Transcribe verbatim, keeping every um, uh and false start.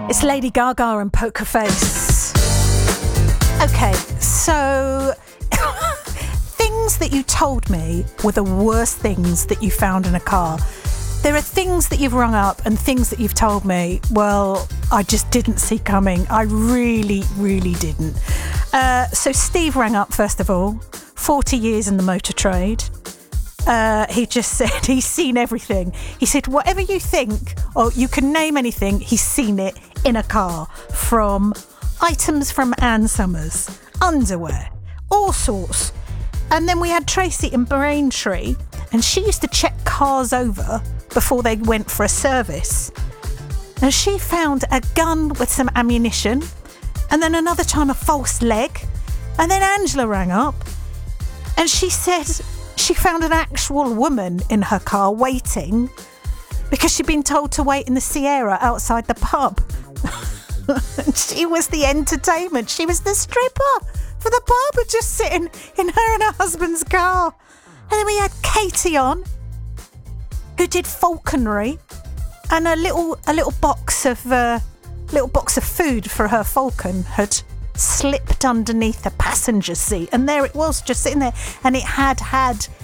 It's Lady Gaga and Poker Face. Okay, so things that you told me were the worst things that you found in a car. There are things that you've rung up and things that you've told me, well, I just didn't see coming. I really, really didn't. Uh, so Steve rang up, first of all, forty years in the motor trade. Uh, he just said he's seen everything. He said, whatever you think, or you can name anything, he's seen it in a car. From items from Ann Summers, underwear, all sorts. And then we had Tracy in Braintree, and she used to check cars over before they went for a service. And she found a gun with some ammunition, and then another time a false leg. And then Angela rang up, and she said she found an actual woman in her car waiting because she'd been told to wait in the Sierra outside the pub. She was the entertainment. She was the stripper for the pub, just sitting in her and her husband's car. And then we had Katie on, who did falconry, and a little a little box of uh, little box of food for her falcon had slipped underneath the passenger seat, and there it was, just sitting there, and it had had